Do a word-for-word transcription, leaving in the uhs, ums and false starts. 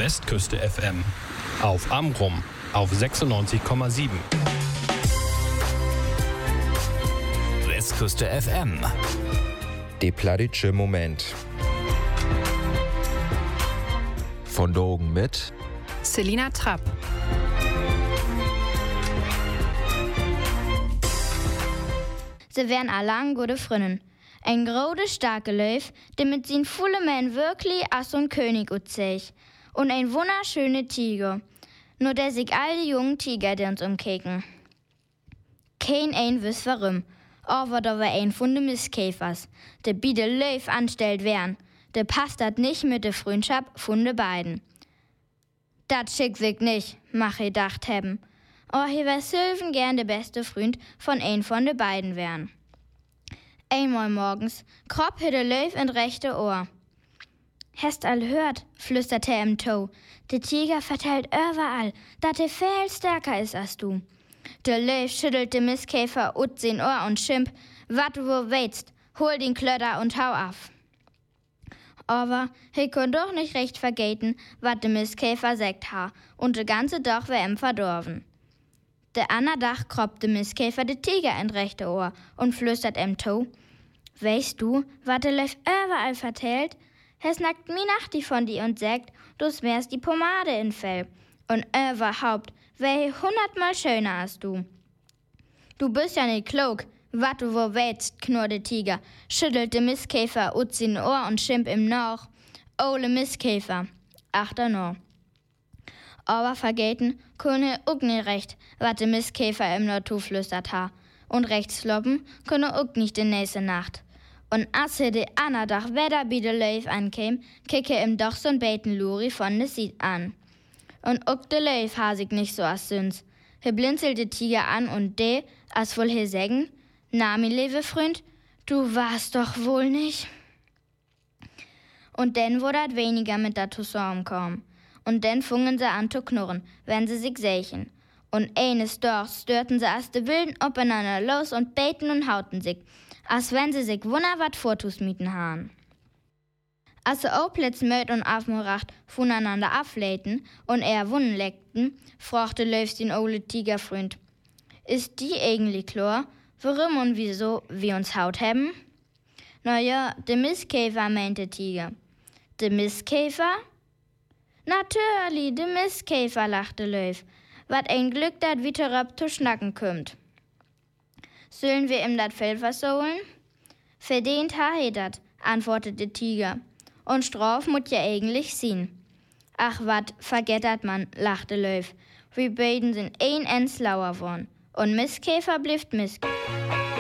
Westküste F M. Auf Amrum auf sechsundneunzig Komma sieben. Westküste F M. De plattitsche Moment. Von Dogen mit Selina Trapp. Sie wären allang gute Frünnen. Ein grode starke Löw, der mit sin volle Mann wirklich as so'n König utzeich. Und ein wunderschöne Tiger. Nur der sich all die jungen Tiger, die uns umkeken. Kein ein wiss warum. Aber da war ein von de Mistkäfers, der bi de Löw anstellt wären. Der passt dat nicht mit de Freundschaft von de beiden. Dat schickt sich nicht, mach ich dacht hebben. Oh, hier wär Sylven gern der beste Freund von ein von de beiden wären. Einmal morgens kropp hier der Löw in rechte Ohr. Hast all hört, flüsterte er im Toe. Der Tiger vertellt überall, dat er viel stärker ist als du. Der Löw schüttelt den Mistkäfer ut sein Ohr und schimp, wat du wo weißt, hol den Klötter und hau af. Aber he kon doch nicht recht vergeten, wat der Mistkäfer sagt ha, und de ganze Dach wär ihm verdorben. Der ander Dach kropp der Mistkäfer de Tiger in rechte Ohr und flüstert ihm Toe. Weißt du, wat der Löw überall vertellt? Es nackt mi nach die von die und sagt, du wärst die Pomade in Fell. Und überhaupt, wär hundertmal schöner als du. Du bist ja nicht klug, wat du wo weißt, knurrt der Tiger, schüttelt der Mistkäfer ut sin Ohr und schimp ihm noch. Ole Mistkäfer, achter no. Aber vergeten, könne uck nicht recht, wat der Mistkäfer im Natur flüstert ha. Und rechts sloppen, könne uck nicht die nächste Nacht. Und als er de ander Dach wieder bi de Löw ankäm, kicke ihm doch so'n Beten Luri von de Sied an. Und uck de Löw ha sich nicht so as süns. He blinzelt de Tiger an und de, as wohl he sägen, na mi lewe Freund, du warst doch wohl nicht. Und denn wurde het weniger mit der Toussaint kommen. Und denn fungen sie an zu knurren, wenn sie sich sächen. Und eines Dorfs störten sie as de Wilden aufeinander los und beten und hauten sich, als wenn sie sich wunder wat Vortus mieten haben. Als sie auch plötzlich möt und aufmuracht voneinander ableiten und eher Wunden leckten, fragte Löw den ole Tigerfreund. Ist die eigentlich klar, warum und wieso wir uns haut haben? Na ja, de Mistkäfer, meinte Tiger. De Mistkäfer? Natürlich, de Mistkäfer, lachte Löw. Wat ein Glück, dat wie terab zu schnacken kümmt. Sollen wir ihm dat Fell versohlen? Verdient ha he dat, antwortete Tiger. Und Straf mut ja eigentlich sien. Ach wat, vergettert man, lachte Löw. Wir beiden sind ein ens lauer worn. Und Mistkäfer blifft Mistkäfer.